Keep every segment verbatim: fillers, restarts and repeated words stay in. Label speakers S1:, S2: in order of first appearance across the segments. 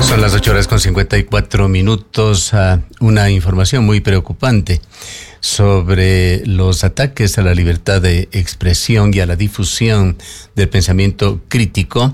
S1: Son las ocho horas con cincuenta y cuatro minutos. Uh, una información muy preocupante sobre los ataques a la libertad de expresión y a la difusión del pensamiento crítico.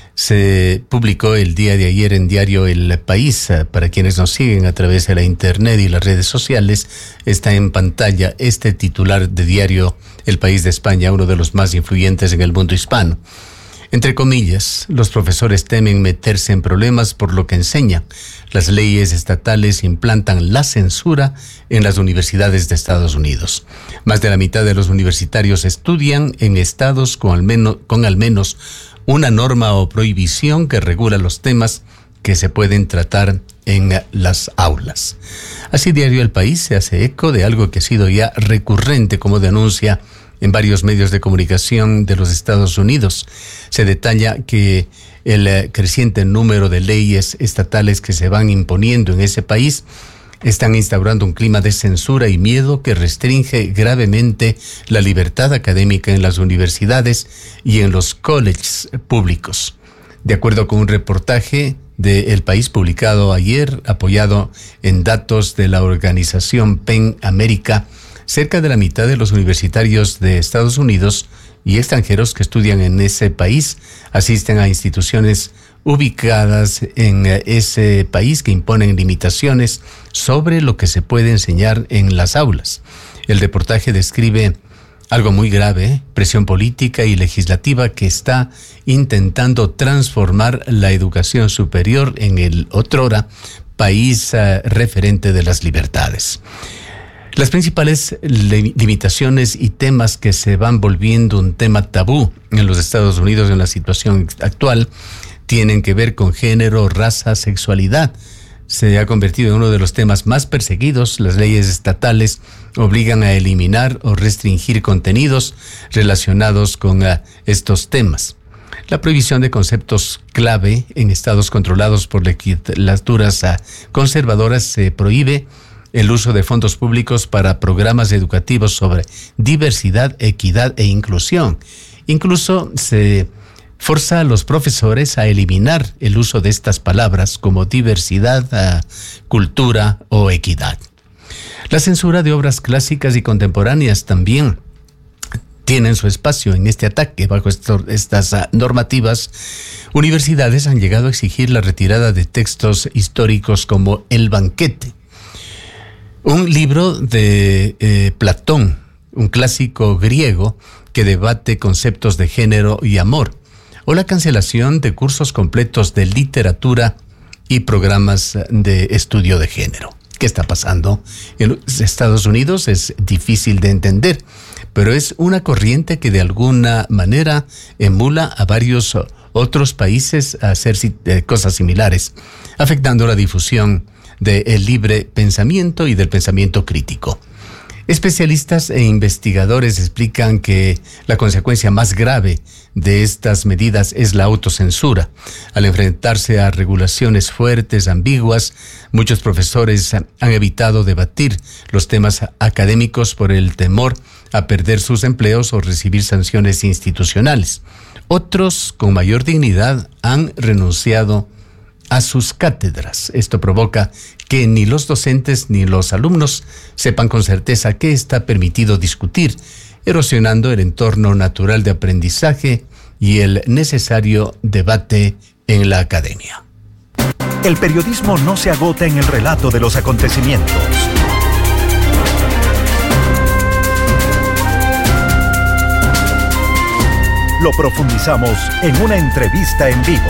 S1: Se publicó el día de ayer en diario El País. Para quienes nos siguen a través de la internet y las redes sociales, está en pantalla este titular de diario El País de España, uno de los más influyentes en el mundo hispano. Entre comillas, los profesores temen meterse en problemas por lo que enseñan. Las leyes estatales implantan la censura en las universidades de Estados Unidos. Más de la mitad de los universitarios estudian en estados con al menos, con al menos una norma o prohibición que regula los temas que se pueden tratar en las aulas. Así, diario El País se hace eco de algo que ha sido ya recurrente como denuncia en varios medios de comunicación de los Estados Unidos. Se detalla que el creciente número de leyes estatales que se van imponiendo en ese país están instaurando un clima de censura y miedo que restringe gravemente la libertad académica en las universidades y en los colleges públicos. De acuerdo con un reportaje de El País publicado ayer, apoyado en datos de la organización PEN América, cerca de la mitad de los universitarios de Estados Unidos y extranjeros que estudian en ese país asisten a instituciones ubicadas en ese país que imponen limitaciones sobre lo que se puede enseñar en las aulas. El reportaje describe algo muy grave, presión política y legislativa que está intentando transformar la educación superior en el otrora país uh, referente de las libertades. Las principales limitaciones y temas que se van volviendo un tema tabú en los Estados Unidos en la situación actual tienen que ver con género, raza, sexualidad. Se ha convertido en uno de los temas más perseguidos. Las leyes estatales obligan a eliminar o restringir contenidos relacionados con uh, estos temas. La prohibición de conceptos clave en estados controlados por legislaturas uh, conservadoras se prohíbe el uso de fondos públicos para programas educativos sobre diversidad, equidad e inclusión. Incluso se forza a los profesores a eliminar el uso de estas palabras como diversidad, cultura o equidad. La censura de obras clásicas y contemporáneas también tienen su espacio en este ataque. Bajo esto, estas uh, normativas, universidades han llegado a exigir la retirada de textos históricos como El Banquete, un libro de eh, Platón, un clásico griego que debate conceptos de género y amor, o la cancelación de cursos completos de literatura y programas de estudio de género. ¿Qué está pasando en los Estados Unidos? Es difícil de entender, pero es una corriente que de alguna manera emula a varios otros países a hacer cosas similares, afectando la difusión del libre pensamiento y del pensamiento crítico. Especialistas e investigadores explican que la consecuencia más grave de estas medidas es la autocensura. Al enfrentarse a regulaciones fuertes, ambiguas, muchos profesores han evitado debatir los temas académicos por el temor a perder sus empleos o recibir sanciones institucionales. Otros, con mayor dignidad, han renunciado a sus cátedras. Esto provoca que ni los docentes ni los alumnos sepan con certeza qué está permitido discutir, erosionando el entorno natural de aprendizaje y el necesario debate en la academia.
S2: El periodismo no se agota en el relato de los acontecimientos. Lo profundizamos en una entrevista en vivo.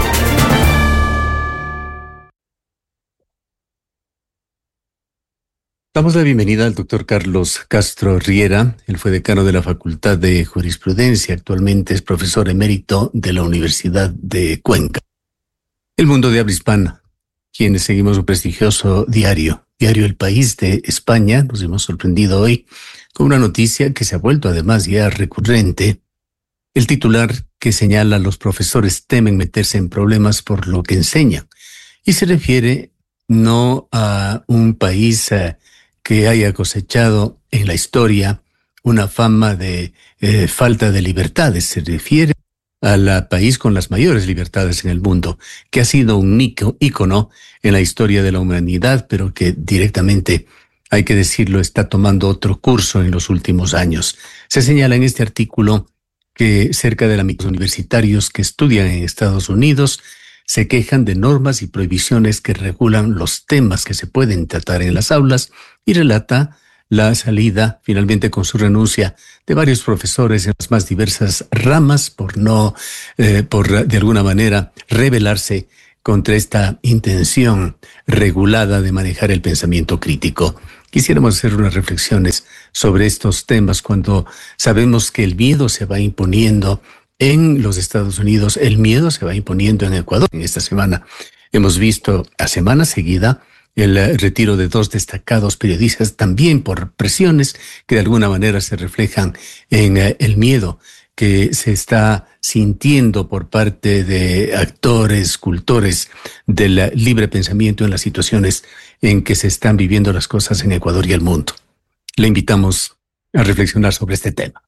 S1: Damos la bienvenida al doctor Carlos Castro Riera. Él fue decano de la Facultad de Jurisprudencia. Actualmente es profesor emérito de la Universidad de Cuenca. El mundo de habla hispana, quienes seguimos un prestigioso diario, diario El País de España, nos hemos sorprendido hoy con una noticia que se ha vuelto además ya recurrente. El titular que señala: los profesores temen meterse en problemas por lo que enseñan. Y se refiere no a un país uh, que haya cosechado en la historia una fama de eh, falta de libertades. Se refiere al país con las mayores libertades en el mundo, que ha sido un ícono en la historia de la humanidad, pero que directamente, hay que decirlo, está tomando otro curso en los últimos años. Se señala en este artículo que cerca de la mitad de los universitarios que estudian en Estados Unidos se quejan de normas y prohibiciones que regulan los temas que se pueden tratar en las aulas, y relata la salida, finalmente con su renuncia, de varios profesores en las más diversas ramas por no, eh, por de alguna manera, rebelarse contra esta intención regulada de manejar el pensamiento crítico. Quisiéramos hacer unas reflexiones sobre estos temas cuando sabemos que el miedo se va imponiendo en los Estados Unidos, el miedo se va imponiendo en Ecuador. En esta semana hemos visto a semana seguida el retiro de dos destacados periodistas, también por presiones que de alguna manera se reflejan en el miedo que se está sintiendo por parte de actores, escultores del libre pensamiento en las situaciones en que se están viviendo las cosas en Ecuador y el mundo. Le invitamos a reflexionar sobre este tema.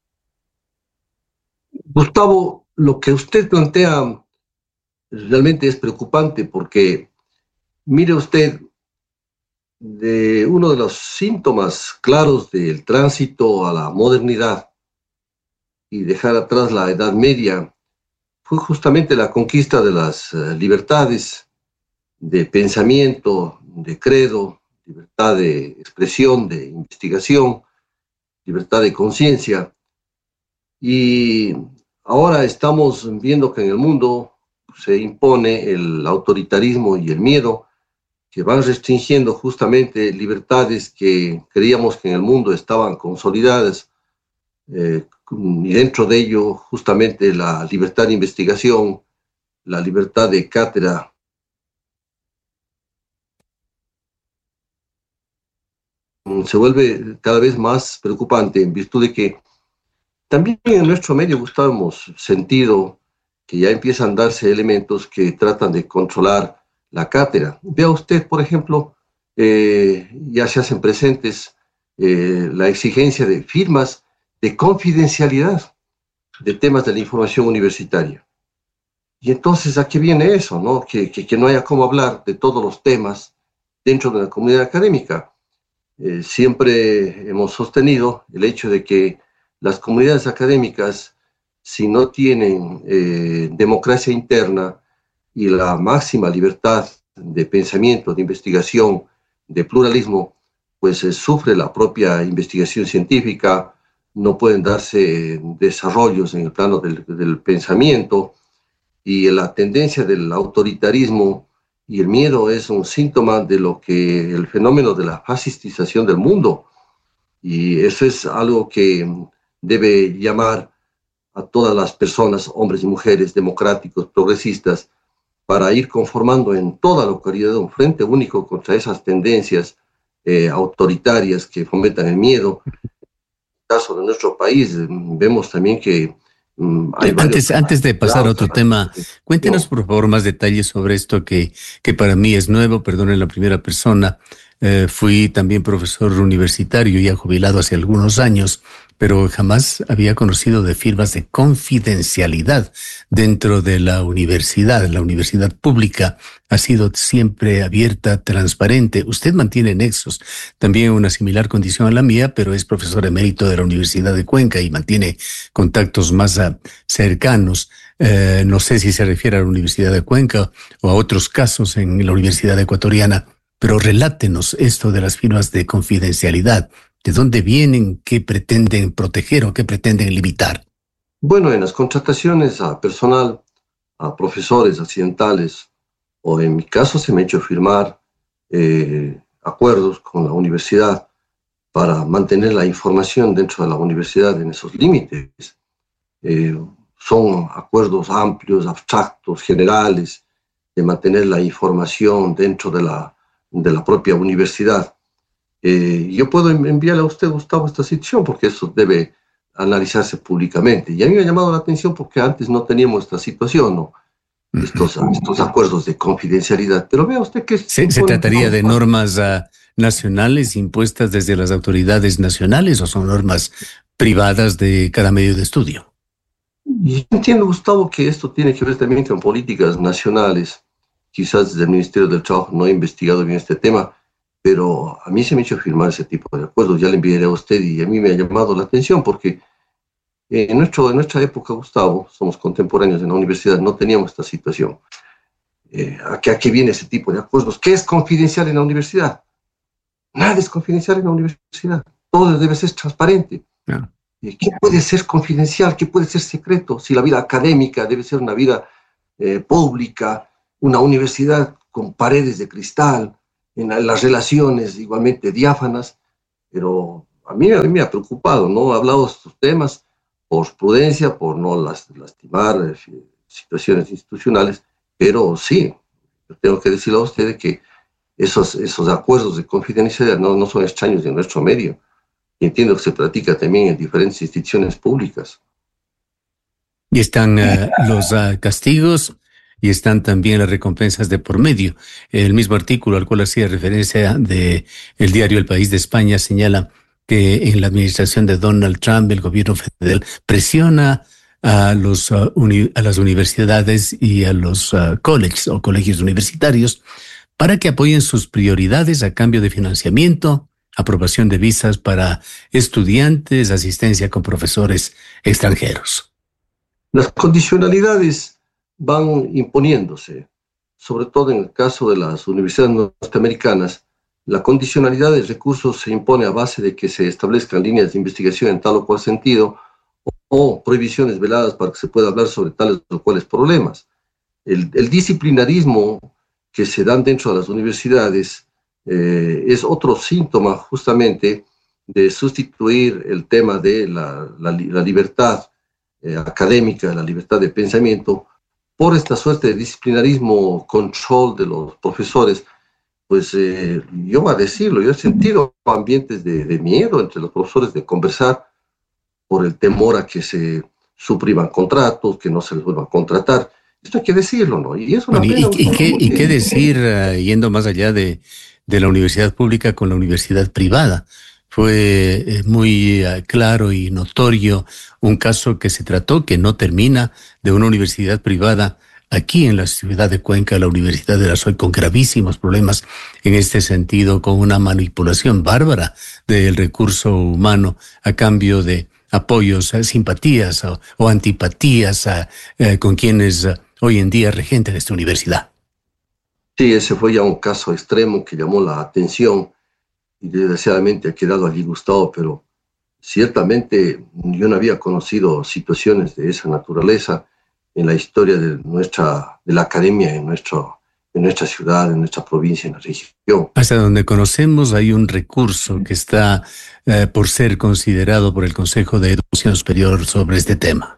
S3: Gustavo, lo que usted plantea realmente es preocupante porque, mire usted, de uno de los síntomas claros del tránsito a la modernidad y dejar atrás la Edad Media fue justamente la conquista de las uh, libertades de pensamiento, de credo, libertad de expresión, de investigación, libertad de conciencia. Y ahora estamos viendo que en el mundo se impone el autoritarismo y el miedo, que van restringiendo justamente libertades que creíamos que en el mundo estaban consolidadas, eh, y dentro de ello justamente la libertad de investigación, la libertad de cátedra. Se vuelve cada vez más preocupante en virtud de que también en nuestro medio, Gustavo, hemos sentido que ya empiezan a darse elementos que tratan de controlar la cátedra. Vea usted, por ejemplo, eh, ya se hacen presentes eh, la exigencia de firmas de confidencialidad de temas de la información universitaria. Y entonces, ¿a qué viene eso? ¿No? Que, que, que no haya cómo hablar de todos los temas dentro de la comunidad académica. Eh, siempre hemos sostenido el hecho de que las comunidades académicas, si no tienen eh, democracia interna y la máxima libertad de pensamiento, de investigación, de pluralismo, pues eh, sufre la propia investigación científica, no pueden darse desarrollos en el plano del, del pensamiento, y la tendencia del autoritarismo y el miedo es un síntoma de lo que el fenómeno de la fascistización del mundo, y eso es algo que debe llamar a todas las personas, hombres y mujeres, democráticos, progresistas, para ir conformando en toda la localidad un frente único contra esas tendencias eh, autoritarias que fomentan el miedo. En el caso de nuestro país, vemos también que um, hay
S1: antes, antes de pasar a otro tema, cuéntenos por favor más detalles sobre esto que, que para mí es nuevo, perdone la primera persona. Eh, fui también profesor universitario, ya jubilado hace algunos años, pero jamás había conocido de firmas de confidencialidad dentro de la universidad. La universidad pública ha sido siempre abierta, transparente. Usted mantiene nexos, también una similar condición a la mía, pero es profesor emérito de la Universidad de Cuenca y mantiene contactos más uh, cercanos. Eh, no sé si se refiere a la Universidad de Cuenca o a otros casos en la Universidad Ecuatoriana, pero relátenos esto de las firmas de confidencialidad. ¿De dónde vienen? ¿Qué pretenden proteger o qué pretenden limitar?
S3: Bueno, en las contrataciones a personal, a profesores accidentales, o en mi caso se me ha hecho firmar eh, acuerdos con la universidad para mantener la información dentro de la universidad en esos límites. Eh, son acuerdos amplios, abstractos, generales, de mantener la información dentro de la, de la propia universidad. Eh, yo puedo enviarle a usted, Gustavo, esta situación porque eso debe analizarse públicamente. Y a mí me ha llamado la atención porque antes no teníamos esta situación, ¿no? Estos, estos acuerdos de confidencialidad. Pero vea usted que...
S1: ¿Se, ¿se trataría de normas uh, nacionales impuestas desde las autoridades nacionales o son normas privadas de cada medio de estudio?
S3: Y entiendo, Gustavo, que esto tiene que ver también con políticas nacionales. Quizás desde el Ministerio del Trabajo no he investigado bien este tema, pero a mí se me ha hecho firmar ese tipo de acuerdos. Ya le enviaré a usted y a mí me ha llamado la atención porque en, nuestro, en nuestra época, Gustavo, somos contemporáneos en la universidad, no teníamos esta situación. Eh, ¿a, qué, ¿A qué viene ese tipo de acuerdos? ¿Qué es confidencial en la universidad? Nada es confidencial en la universidad. Todo debe ser transparente. Yeah. ¿Qué puede ser confidencial? ¿Qué puede ser secreto? Si la vida académica debe ser una vida eh, pública, una universidad con paredes de cristal, en la, las relaciones igualmente diáfanas, pero a mí, a mí me ha preocupado, ¿no? He hablado de estos temas por prudencia, por no las, lastimar eh, situaciones institucionales, pero sí, yo tengo que decirle a ustedes que esos, esos acuerdos de confidencialidad no, no son extraños en nuestro medio. Y entiendo que se practica también en diferentes instituciones públicas.
S1: Y están uh, los uh, castigos y están también las recompensas de por medio. El mismo artículo al cual hacía referencia de el diario El País de España señala que en la administración de Donald Trump el gobierno federal presiona a, los, uh, uni, a las universidades y a los uh, colleges o colegios universitarios para que apoyen sus prioridades a cambio de financiamiento, aprobación de visas para estudiantes, asistencia con profesores extranjeros.
S3: Las condicionalidades van imponiéndose, sobre todo en el caso de las universidades norteamericanas. La condicionalidad de recursos se impone a base de que se establezcan líneas de investigación en tal o cual sentido o, o prohibiciones veladas para que se pueda hablar sobre tales o cuales problemas. El, el disciplinarismo que se dan dentro de las universidades Eh, es otro síntoma justamente de sustituir el tema de la, la, la libertad eh, académica, la libertad de pensamiento, por esta suerte de disciplinarismo, control de los profesores. Pues eh, yo voy a decirlo, yo he sentido ambientes de, de miedo entre los profesores de conversar por el temor a que se supriman contratos, que no se les vuelva a contratar. Esto hay que decirlo, ¿no? Y, eso
S1: bueno, y, y, qué, ¿Y qué decir, uh, yendo más allá de de la universidad pública con la universidad privada? Fue eh, muy uh, claro y notorio un caso que se trató, que no termina, de una universidad privada aquí en la ciudad de Cuenca, la Universidad de la S O I, con gravísimos problemas en este sentido, con una manipulación bárbara del recurso humano a cambio de apoyos, uh, simpatías uh, o antipatías uh, uh, con quienes uh, hoy en día regenten esta universidad.
S3: Sí, ese fue ya un caso extremo que llamó la atención y desgraciadamente ha quedado allí Gustavo, pero ciertamente yo no había conocido situaciones de esa naturaleza en la historia de nuestra, de la academia en, nuestro, en nuestra ciudad, en nuestra provincia, en la región.
S1: Hasta donde conocemos hay un recurso que está eh, por ser considerado por el Consejo de Educación Superior sobre este tema.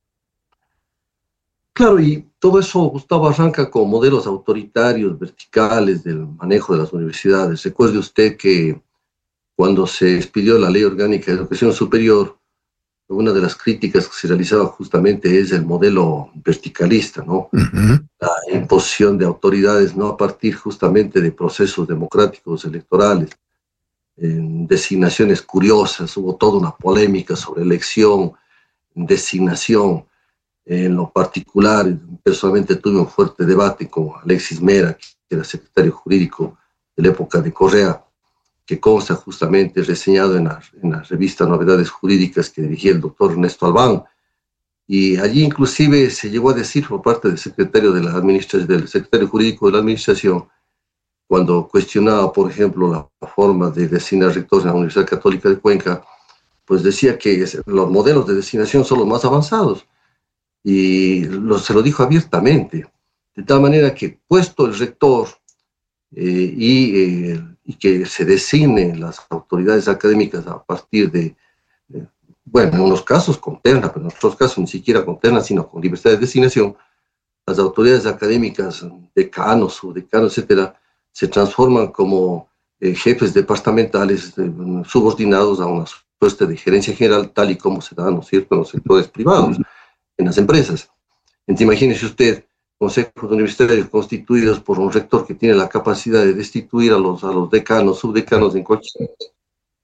S3: Claro, y todo eso, Gustavo, arranca con modelos autoritarios, verticales del manejo de las universidades. Recuerde usted que cuando se expidió la Ley Orgánica de Educación Superior, una de las críticas que se realizaba justamente es el modelo verticalista, ¿no? Uh-huh. La imposición de autoridades, no a partir justamente de procesos democráticos electorales, en designaciones curiosas. Hubo toda una polémica sobre elección, designación. En lo particular, personalmente tuve un fuerte debate con Alexis Mera, que era secretario jurídico de la época de Correa, que consta justamente reseñado en la, en la revista Novedades Jurídicas que dirigía el doctor Ernesto Albán. Y allí inclusive se llegó a decir por parte del secretario, de la administración, del secretario jurídico de la administración, cuando cuestionaba, por ejemplo, la forma de designar rectores en la Universidad Católica de Cuenca, pues decía que los modelos de designación son los más avanzados. Y lo, se lo dijo abiertamente, de tal manera que puesto el rector eh, y, eh, y que se designen las autoridades académicas a partir de, de, bueno, en unos casos con terna, pero en otros casos ni siquiera con terna, sino con libertad de designación, las autoridades académicas, decanos, subdecanos, etcétera, se transforman como eh, jefes departamentales eh, subordinados a una suerte de gerencia general, tal y como se da, ¿no es cierto?, en los sectores privados, en las empresas. Entonces, imagínese usted consejos universitarios constituidos por un rector que tiene la capacidad de destituir a los, a los decanos, subdecanos en cualquier...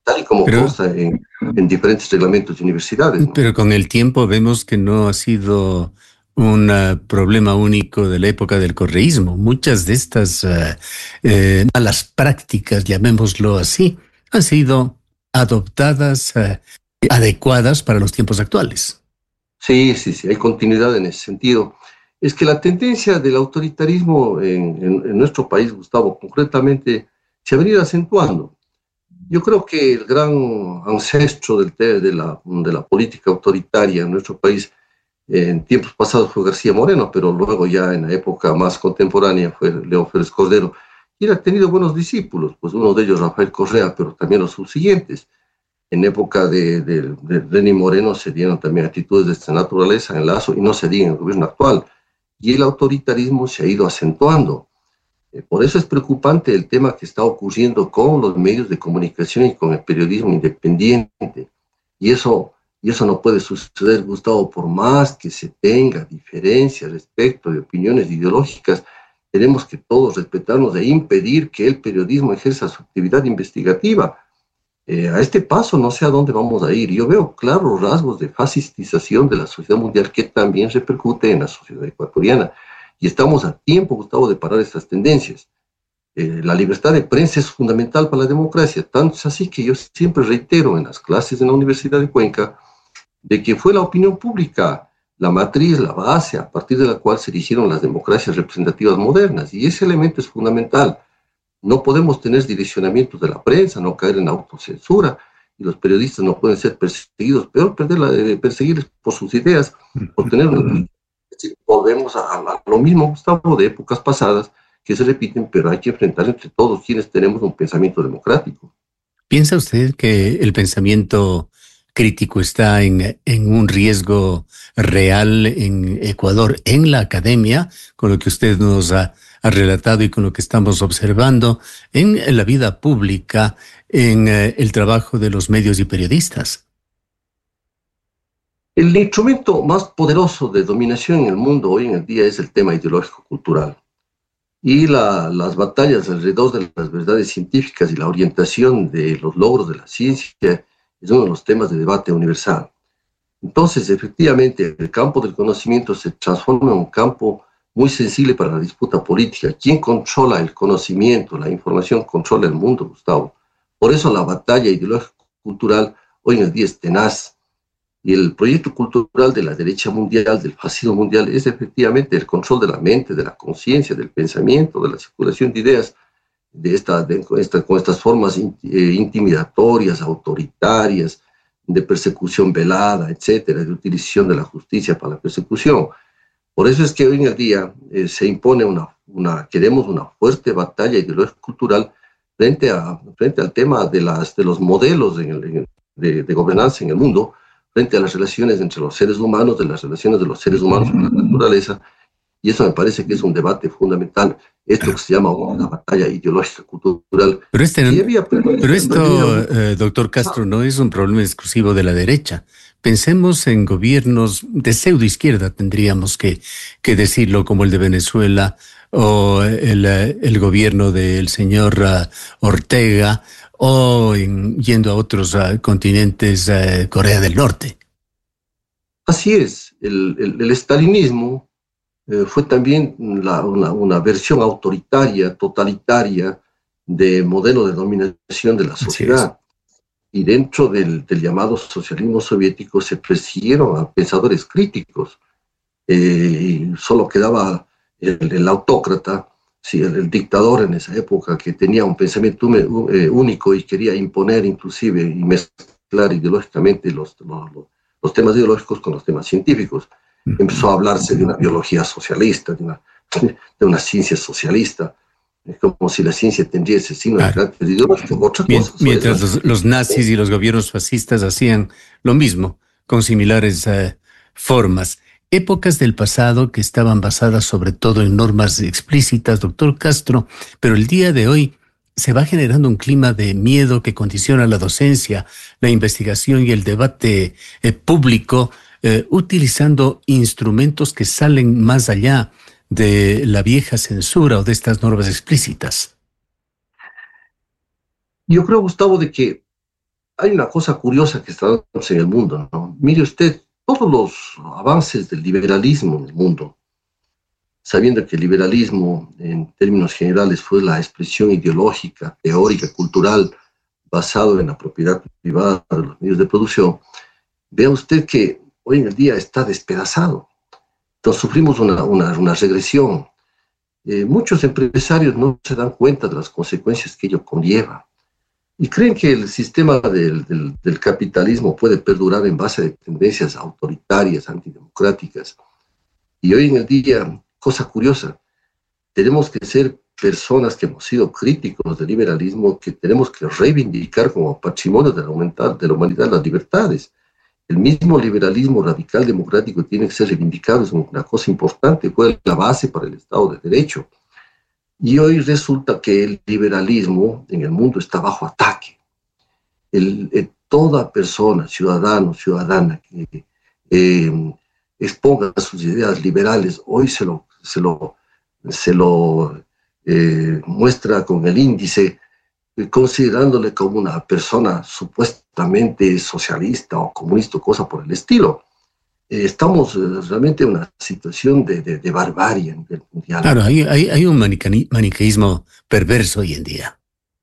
S3: tal y como
S1: pero,
S3: consta en, en diferentes reglamentos de universidades, ¿no?
S1: Pero con el tiempo vemos que no ha sido un uh, problema único de la época del correísmo. Muchas de estas uh, eh, malas prácticas, llamémoslo así, han sido adoptadas, uh, adecuadas para los tiempos actuales.
S3: Sí, sí, sí, hay continuidad en ese sentido. Es que la tendencia del autoritarismo en, en, en nuestro país, Gustavo, concretamente, se ha venido acentuando. Yo creo que el gran ancestro del, de, la, de la política autoritaria en nuestro país eh, en tiempos pasados fue García Moreno, pero luego ya en la época más contemporánea fue León Félix Cordero. Y él ha tenido buenos discípulos, pues uno de ellos Rafael Correa, pero también los subsiguientes. En época de, de, de Lenín Moreno se dieron también actitudes de esta naturaleza en Lazo y no se diga en el gobierno actual. Y el autoritarismo se ha ido acentuando. Eh, por eso es preocupante el tema que está ocurriendo con los medios de comunicación y con el periodismo independiente. Y eso, y eso no puede suceder, Gustavo, por más que se tenga diferencias respecto de opiniones ideológicas. Tenemos que todos respetarnos e impedir que el periodismo ejerza su actividad investigativa. Eh, a este paso no sé a dónde vamos a ir. Yo veo claros rasgos de fascistización de la sociedad mundial que también repercute en la sociedad ecuatoriana. Y estamos a tiempo, Gustavo, de parar estas tendencias. Eh, la libertad de prensa es fundamental para la democracia. Tanto es así que yo siempre reitero en las clases en la Universidad de Cuenca de que fue la opinión pública la matriz, la base a partir de la cual se erigieron las democracias representativas modernas. Y ese elemento es fundamental. No podemos tener direccionamientos de la prensa, no caer en autocensura, y los periodistas no pueden ser perseguidos, peor perder la, eh, perseguirles por sus ideas, por tener una... Volvemos a, a lo mismo, Gustavo, de épocas pasadas, que se repiten, pero hay que enfrentar entre todos quienes tenemos un pensamiento democrático.
S1: ¿Piensa usted que el pensamiento crítico está en, en un riesgo real en Ecuador, en la academia, con lo que usted nos ha, ha relatado y con lo que estamos observando en, en la vida pública, en eh, el trabajo de los medios y periodistas?
S3: El instrumento más poderoso de dominación en el mundo hoy en el día es el tema ideológico-cultural. Y la, las batallas alrededor de las verdades científicas y la orientación de los logros de la ciencia es uno de los temas de debate universal. Entonces, efectivamente, el campo del conocimiento se transforma en un campo muy sensible para la disputa política. ¿Quién controla el conocimiento? La información controla el mundo, Gustavo. Por eso la batalla ideológico-cultural hoy en el día es tenaz. Y el proyecto cultural de la derecha mundial, del fascismo mundial, es efectivamente el control de la mente, de la conciencia, del pensamiento, de la circulación de ideas, de esta, de esta, con estas formas in, eh, intimidatorias, autoritarias, de persecución velada, etcétera, de utilización de la justicia para la persecución. Por eso es que hoy en el día eh, se impone una, una, queremos una fuerte batalla ideológico-cultural frente, a, frente al tema de, las, de los modelos en el, en, de, de gobernanza en el mundo, frente a las relaciones entre los seres humanos, de las relaciones de los seres humanos con la naturaleza, y eso me parece que es un debate fundamental, esto que se llama una batalla ideológica cultural.
S1: Pero, este,
S3: había,
S1: pero, pero esto, eh, doctor Castro, no es un problema exclusivo de la derecha. Pensemos en gobiernos de pseudoizquierda, tendríamos que, que decirlo, como el de Venezuela o el, el gobierno del señor uh, Ortega, o en, yendo a otros uh, continentes, uh, Corea del Norte.
S3: Así es, el, el, el estalinismo eh, fue también la, una, una versión autoritaria, totalitaria, de modelo de dominación de la sociedad. Y dentro del, del llamado socialismo soviético se persiguieron a pensadores críticos. Eh, y solo quedaba el, el autócrata, sí, el, el dictador en esa época, que tenía un pensamiento eh, único y quería imponer inclusive y mezclar ideológicamente los, los, los temas ideológicos con los temas científicos. Empezó a hablarse de una biología socialista, de una, de una ciencia socialista, como si la ciencia tendría ese signo de carácter ideológico. Otra cosa,
S1: Mientras los, los nazis y los gobiernos fascistas hacían lo mismo, con similares uh, formas. Épocas del pasado que estaban basadas sobre todo en normas explícitas, doctor Castro, pero el día de hoy se va generando un clima de miedo que condiciona la docencia, la investigación y el debate eh, público, eh, utilizando instrumentos que salen más allá de la vieja censura o de estas normas explícitas.
S3: Yo creo, Gustavo, de que hay una cosa curiosa que está dándose en el mundo, ¿no? Mire usted, todos los avances del liberalismo en el mundo, sabiendo que el liberalismo, en términos generales, fue la expresión ideológica, teórica, cultural, basado en la propiedad privada de los medios de producción, vea usted que hoy en el día está despedazado. Entonces sufrimos una, una, una regresión. Eh, muchos empresarios no se dan cuenta de las consecuencias que ello conlleva y creen que el sistema del, del, del capitalismo puede perdurar en base a tendencias autoritarias, antidemocráticas. Y hoy en el día, cosa curiosa, tenemos que ser personas que hemos sido críticos del liberalismo, que tenemos que reivindicar como patrimonio de la humanidad, de la humanidad las libertades. El mismo liberalismo radical democrático tiene que ser reivindicado, es una cosa importante, fue la base para el Estado de Derecho. Y hoy resulta que el liberalismo en el mundo está bajo ataque. El, el, toda persona, ciudadano, ciudadana que eh, exponga sus ideas liberales, hoy se lo, se lo, se lo eh, muestra con el índice, eh, considerándole como una persona supuestamente socialista o comunista o cosa por el estilo. Eh, estamos eh, realmente en una situación de, de, de barbarie a nivel mundial.
S1: Claro, hay, hay, hay un maniqueísmo perverso hoy en día.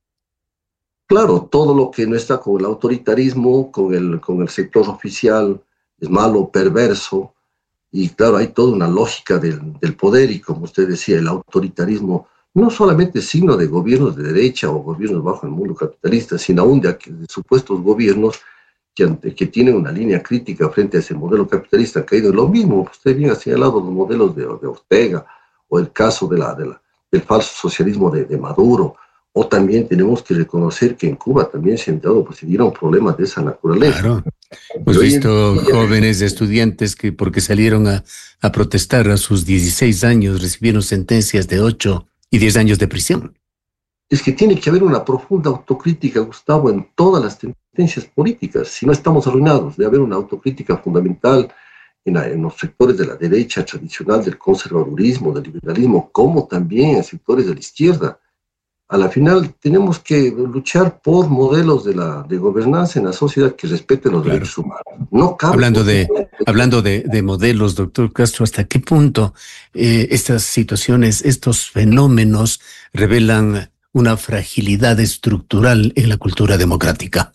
S3: Claro, todo lo que no está con el autoritarismo, con el, con el sector oficial, es malo, perverso, y claro, hay toda una lógica del, del poder, y como usted decía, el autoritarismo no solamente es signo de gobiernos de derecha o gobiernos bajo el mundo capitalista, sino aún de, de supuestos gobiernos que, ante, que tienen una línea crítica frente a ese modelo capitalista, han caído en lo mismo. Usted bien ha señalado los modelos de, de Ortega, o el caso de la, de la, del falso socialismo de, de Maduro, o también tenemos que reconocer que en Cuba también se han dado, pues se dieron problemas de esa naturaleza.
S1: Claro. Hemos visto jóvenes estudiantes que porque salieron a, a protestar a sus dieciséis años recibieron sentencias de ocho y diez años de prisión.
S3: Es que tiene que haber una profunda autocrítica, Gustavo, en todas las tendencias políticas. Si no, estamos arruinados. Debe haber una autocrítica fundamental en, la, en los sectores de la derecha tradicional, del conservadurismo, del liberalismo, como también en sectores de la izquierda. A la final tenemos que luchar por modelos de, la, de gobernanza en la sociedad que respeten los claro. derechos humanos. No cabe
S1: hablando de, hablando de, de modelos, doctor Castro, ¿hasta qué punto eh, estas situaciones, estos fenómenos revelan una fragilidad estructural en la cultura democrática?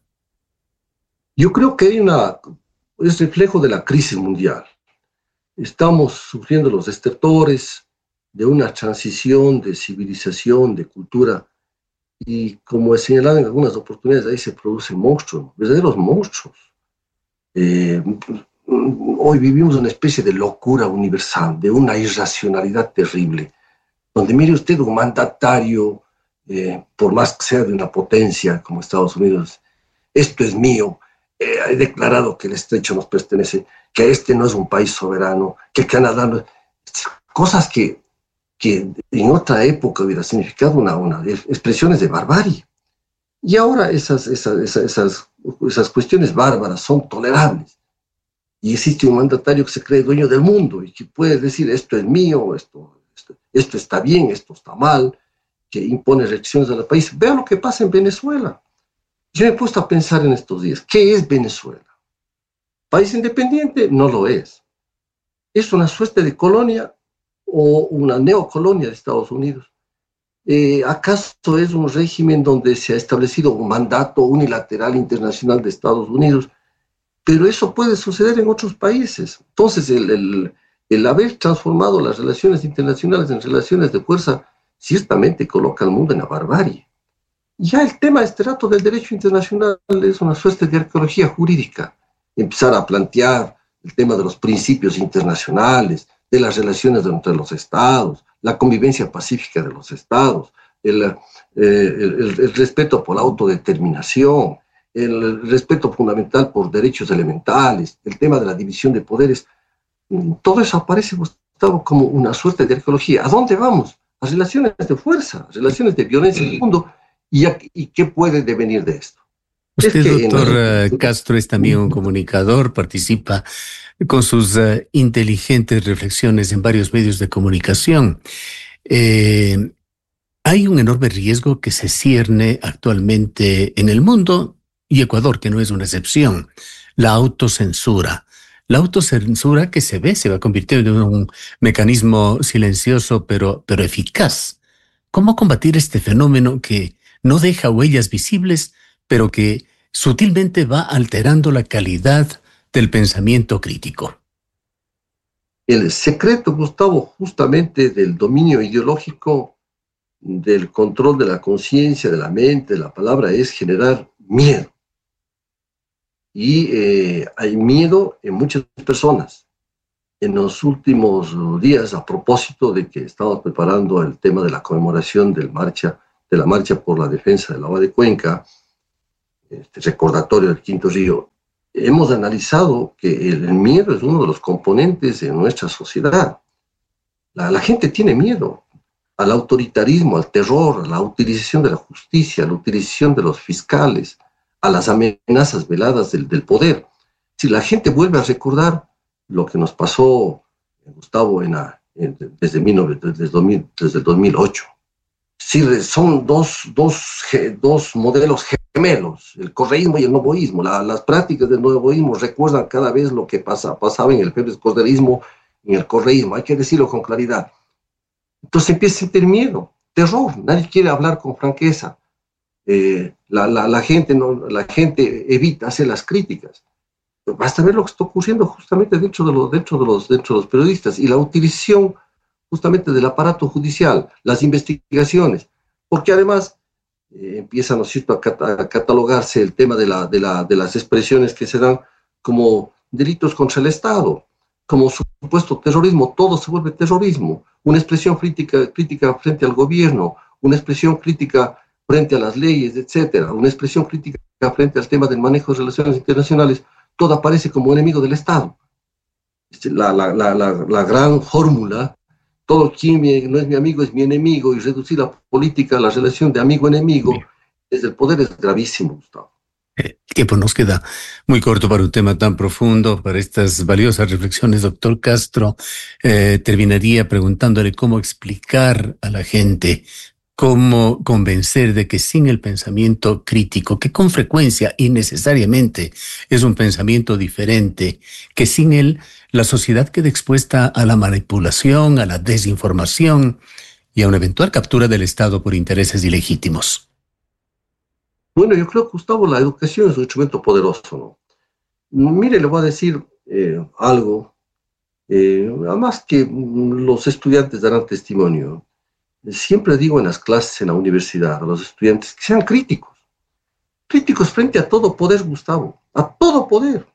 S3: Yo creo que hay una, es reflejo de la crisis mundial. Estamos sufriendo los estertores de una transición de civilización, de cultura, y como he señalado en algunas oportunidades, ahí se producen monstruos, verdaderos monstruos. Eh, hoy vivimos una especie de locura universal, de una irracionalidad terrible, donde mire usted un mandatario, eh, por más que sea de una potencia como Estados Unidos, esto es mío, eh, he declarado que el estrecho nos pertenece, que este no es un país soberano, que Canadá no es... Cosas que que en otra época hubiera significado una, una expresiones de barbarie. Y ahora esas, esas, esas, esas, esas cuestiones bárbaras son tolerables. Y existe un mandatario que se cree dueño del mundo y que puede decir esto es mío, esto, esto, esto está bien, esto está mal, que impone reacciones al país. Vean lo que pasa en Venezuela. Yo me he puesto a pensar en estos días, ¿qué es Venezuela? ¿País independiente? No lo es. ¿Es una suerte de colonia o una neocolonia de Estados Unidos? Eh, ¿Acaso es un régimen donde se ha establecido un mandato unilateral internacional de Estados Unidos? Pero eso puede suceder en otros países. Entonces, el, el, el haber transformado las relaciones internacionales en relaciones de fuerza ciertamente coloca al mundo en la barbarie. Ya el tema este rato del derecho internacional es una suerte de arqueología jurídica. Empezar a plantear el tema de los principios internacionales, de las relaciones entre los estados, la convivencia pacífica de los estados, el, eh, el, el respeto por la autodeterminación, el respeto fundamental por derechos elementales, el tema de la división de poderes. Todo eso aparece, Gustavo, como una suerte de arqueología. ¿A dónde vamos? A relaciones de fuerza, a relaciones de violencia en el mundo. ¿Y, a, y qué puede devenir de esto?
S1: Usted, es que doctor la... Castro, es también un comunicador, participa con sus uh, inteligentes reflexiones en varios medios de comunicación. Eh, hay un enorme riesgo que se cierne actualmente en el mundo y Ecuador, que no es una excepción, la autocensura. La autocensura que se ve se va convirtiendo en un mecanismo silencioso pero, pero eficaz. ¿Cómo combatir este fenómeno que no deja huellas visibles, pero que sutilmente va alterando la calidad del pensamiento crítico?
S3: El secreto, Gustavo, justamente del dominio ideológico, del control de la conciencia, de la mente, de la palabra, es generar miedo. Y eh, hay miedo en muchas personas. En los últimos días, a propósito de que estamos preparando el tema de la conmemoración del marcha, de la marcha por la defensa del agua de Cuenca, este recordatorio del Quinto Río, hemos analizado que el miedo es uno de los componentes de nuestra sociedad. La, la gente tiene miedo al autoritarismo, al terror, a la utilización de la justicia, a la utilización de los fiscales, a las amenazas veladas del, del poder. Si la gente vuelve a recordar lo que nos pasó, Gustavo, en la, en, desde, mil novecientos, desde, dos mil, desde el dos mil ocho. Si son dos, dos, dos modelos gemelos, el correísmo y el novoísmo. La, las prácticas del novoísmo recuerdan cada vez lo que pasa, pasaba en el corderismo, en el correísmo. Hay que decirlo con claridad. Entonces empieza a sentir miedo, terror. Nadie quiere hablar con franqueza. Eh, la, la, la, gente no, la gente evita hacer las críticas. Basta ver lo que está ocurriendo justamente dentro de los, dentro de los, dentro de los periodistas y la utilización justamente del aparato judicial, las investigaciones, porque además eh, empieza, ¿no es cierto?, a, cat a catalogarse el tema de, la, de, la, de las expresiones que se dan como delitos contra el Estado, como supuesto terrorismo. Todo se vuelve terrorismo. Una expresión crítica, crítica frente al gobierno, una expresión crítica frente a las leyes, etcétera, una expresión crítica frente al tema del manejo de relaciones internacionales, todo aparece como enemigo del Estado. La, la, la, la, la gran fórmula, todo quien no es mi amigo es mi enemigo, y reducir la política a la relación de amigo-enemigo desde el poder es gravísimo, Gustavo.
S1: El tiempo nos queda muy corto para un tema tan profundo, para estas valiosas reflexiones, doctor Castro. Eh, terminaría preguntándole cómo explicar a la gente, cómo convencer de que sin el pensamiento crítico, que con frecuencia y necesariamente es un pensamiento diferente, que sin él la sociedad queda expuesta a la manipulación, a la desinformación y a una eventual captura del Estado por intereses ilegítimos.
S3: Bueno, yo creo que, Gustavo, la educación es un instrumento poderoso, ¿no? Mire, le voy a decir eh, algo, eh, además que los estudiantes darán testimonio. Siempre digo en las clases en la universidad a los estudiantes que sean críticos, críticos frente a todo poder, Gustavo, a todo poder,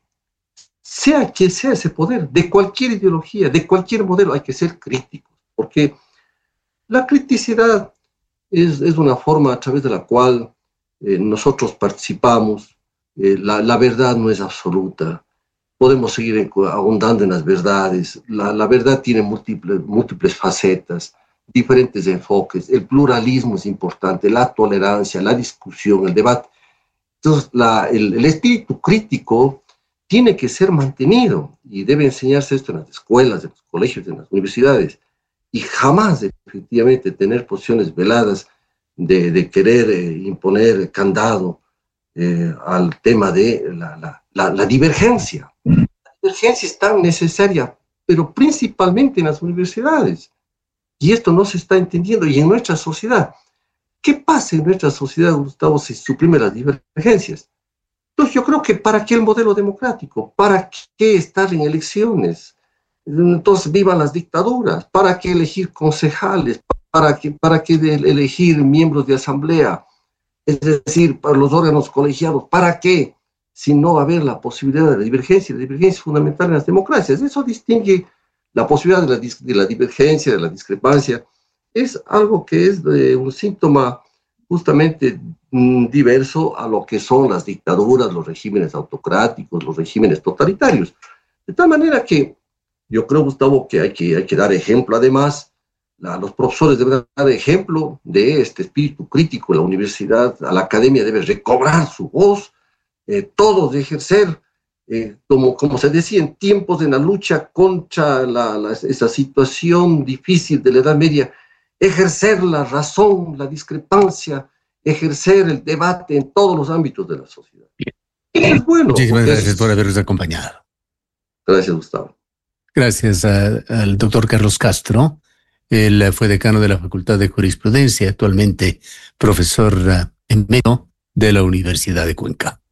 S3: sea que sea ese poder, de cualquier ideología, de cualquier modelo, hay que ser críticos, porque la criticidad es, es una forma a través de la cual eh, nosotros participamos. Eh, la, la verdad no es absoluta, podemos seguir en, ahondando en las verdades, la, la verdad tiene múltiples, múltiples facetas, diferentes enfoques, el pluralismo es importante, la tolerancia, la discusión, el debate. Entonces, la, el, el espíritu crítico tiene que ser mantenido y debe enseñarse esto en las escuelas, en los colegios, en las universidades, y jamás efectivamente tener posiciones veladas de, de querer eh, imponer candado eh, al tema de la, la, la, la divergencia. La divergencia es tan necesaria, pero principalmente en las universidades. Y esto no se está entendiendo. Y en nuestra sociedad, ¿qué pasa en nuestra sociedad, Gustavo, si suprime las divergencias? Entonces yo creo que ¿para qué el modelo democrático? ¿Para qué estar en elecciones? Entonces vivan las dictaduras. ¿Para qué elegir concejales? ¿Para qué, para qué elegir miembros de asamblea? Es decir, para los órganos colegiados. ¿Para qué? Si no va a haber la posibilidad de la divergencia. La divergencia es fundamental en las democracias. Eso distingue la posibilidad de la, de la divergencia, de la discrepancia. Es algo que es de un síntoma justamente mmm, diverso a lo que son las dictaduras, los regímenes autocráticos, los regímenes totalitarios. De tal manera que yo creo, Gustavo, que hay que, hay que dar ejemplo. Además, la, los profesores deben dar ejemplo de este espíritu crítico. La universidad, la academia debe recobrar su voz, eh, todos de ejercer, eh, como, como se decía, en tiempos de la lucha contra la, la, esa situación difícil de la Edad Media, ejercer la razón, la discrepancia, ejercer el debate en todos los ámbitos de la sociedad. Eso es bueno.
S1: Muchísimas gracias
S3: es...
S1: por habernos acompañado.
S3: Gracias, Gustavo.
S1: Gracias a, al doctor Carlos Castro. Él fue decano de la Facultad de Jurisprudencia, actualmente profesor uh, emérito de la Universidad de Cuenca.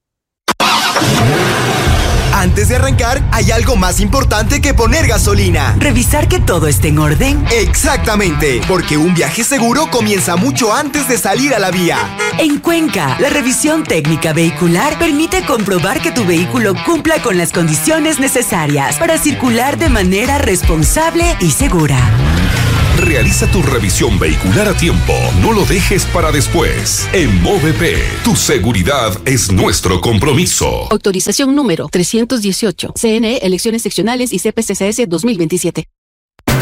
S4: Antes de arrancar, hay algo más importante que poner gasolina.
S5: ¿Revisar que todo esté en orden?
S4: Exactamente, porque un viaje seguro comienza mucho antes de salir a la vía.
S5: En Cuenca, la revisión técnica vehicular permite comprobar que tu vehículo cumpla con las condiciones necesarias para circular de manera responsable y segura.
S6: Realiza tu revisión vehicular a tiempo. No lo dejes para después. En MOVEP, tu seguridad es nuestro compromiso.
S7: Autorización número trescientos dieciocho. C N E, Elecciones Seccionales y C P C C S dos mil veintisiete.